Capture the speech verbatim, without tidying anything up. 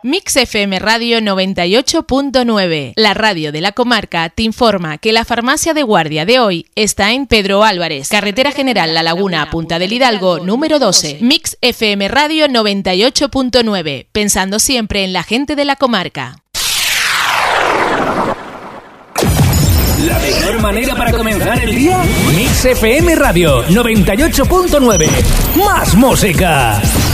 Mix F M Radio noventa y ocho punto nueve, la radio de la comarca, te informa que la farmacia de guardia de hoy está en Pedro Álvarez, Carretera General La Laguna, Punta del Hidalgo, número doce. Mix F M Radio noventa y ocho punto nueve, pensando siempre en la gente de la comarca. La mejor manera para comenzar el día, Mix F M Radio noventa y ocho punto nueve. Más música.